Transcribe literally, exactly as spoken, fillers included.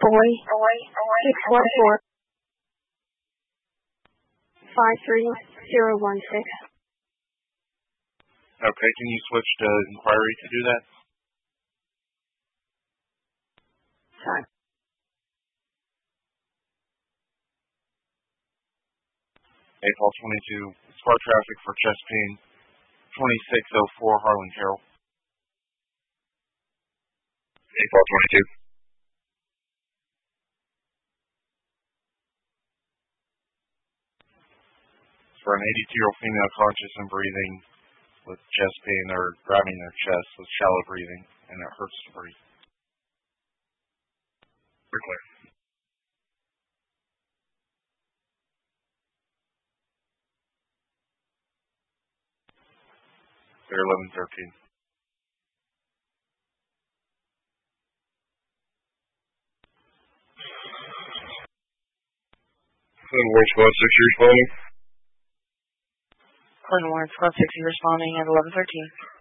boy, six one four, five three zero one six. Okay, can you switch to inquiry to do that? Sorry. eight Paul twenty-two, spark traffic for chest pain, twenty-six oh four Harlan Carroll. eight Paul twenty-two. For an eighty-two-year-old female conscious and breathing with chest pain or grabbing their chest with shallow breathing, and it hurts to breathe. We're clear. They're eleven thirteen. Clinton Warren Squad six responding. Clinton Warren Squad six responding at eleven thirteen.